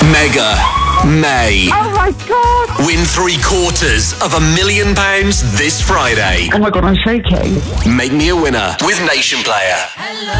Mega May. Oh my God! Win £750,000 this Friday. Oh my God, I'm shaking. Make me a winner with Nation Player. Hello.